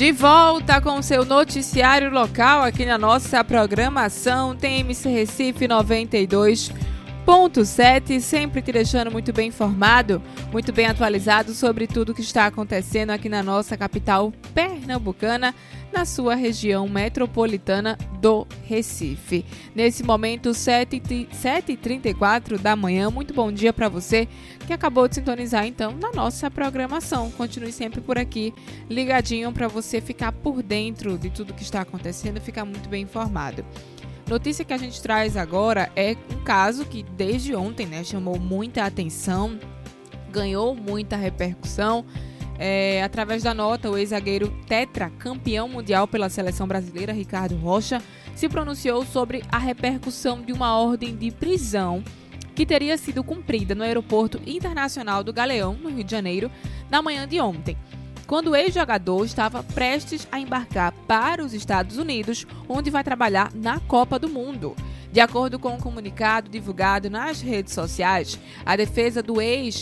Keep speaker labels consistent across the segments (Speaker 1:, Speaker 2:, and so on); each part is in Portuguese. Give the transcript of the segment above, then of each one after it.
Speaker 1: De volta com o seu noticiário local aqui na nossa programação TMC Recife 92.7, sempre te deixando muito bem informado, muito bem atualizado sobre tudo que está acontecendo aqui na nossa capital pernambucana, na sua região metropolitana do Recife. Nesse momento, 7h34 da manhã, muito bom dia para você que acabou de sintonizar então na nossa programação. Continue sempre por aqui, ligadinho para você ficar por dentro de tudo que está acontecendo e ficar muito bem informado. Notícia que a gente traz agora é um caso que desde ontem, chamou muita atenção, ganhou muita repercussão. Através da nota, o ex-zagueiro tetracampeão mundial pela seleção brasileira, Ricardo Rocha, se pronunciou sobre a repercussão de uma ordem de prisão que teria sido cumprida no Aeroporto Internacional do Galeão, no Rio de Janeiro, na manhã de ontem, quando o ex-jogador estava prestes a embarcar para os Estados Unidos, onde vai trabalhar na Copa do Mundo. De acordo com um comunicado divulgado nas redes sociais, a defesa do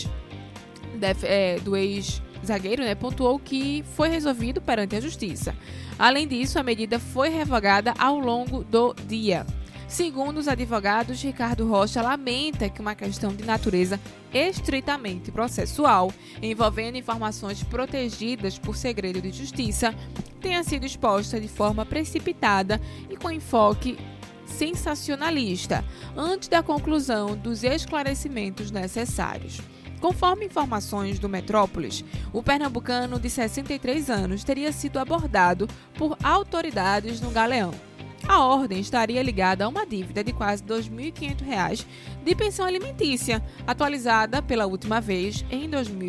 Speaker 1: ex-zagueiro pontuou que foi resolvido perante a Justiça. Além disso, a medida foi revogada ao longo do dia. Segundo os advogados, Ricardo Rocha lamenta que uma questão de natureza estritamente processual, envolvendo informações protegidas por segredo de justiça, tenha sido exposta de forma precipitada e com enfoque sensacionalista, antes da conclusão dos esclarecimentos necessários. Conforme informações do Metrópolis, o pernambucano de 63 anos teria sido abordado por autoridades no Galeão. A ordem estaria ligada a uma dívida de quase R$ 2.500 de pensão alimentícia, atualizada pela última vez em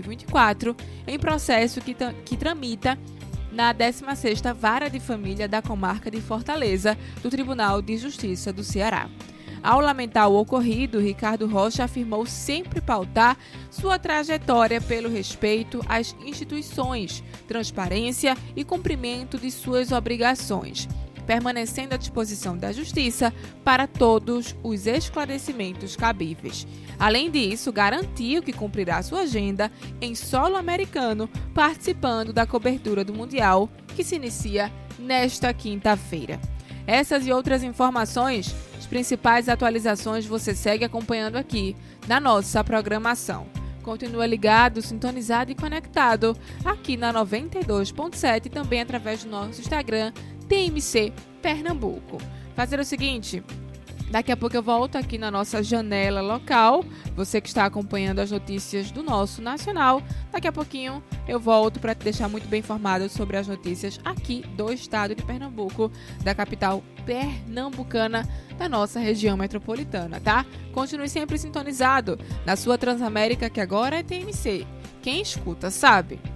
Speaker 1: 2024, em processo que tramita na 16ª Vara de Família da Comarca de Fortaleza, do Tribunal de Justiça do Ceará. Ao lamentar o ocorrido, Ricardo Rocha afirmou sempre pautar sua trajetória pelo respeito às instituições, transparência e cumprimento de suas obrigações, permanecendo à disposição da Justiça para todos os esclarecimentos cabíveis. Além disso, garantiu que cumprirá sua agenda em solo americano, participando da cobertura do Mundial, que se inicia nesta quinta-feira. Essas e outras informações, as principais atualizações você segue acompanhando aqui na nossa programação. Continua ligado, sintonizado e conectado aqui na 92.7 e também através do nosso Instagram, TMC Pernambuco. Fazer o seguinte, daqui a pouco eu volto aqui na nossa janela local, você que está acompanhando as notícias do nosso nacional, daqui a pouquinho eu volto para te deixar muito bem informado sobre as notícias aqui do estado de Pernambuco, da capital pernambucana, da nossa região metropolitana, tá? Continue sempre sintonizado na sua Transamérica, que agora é TMC. Quem escuta sabe.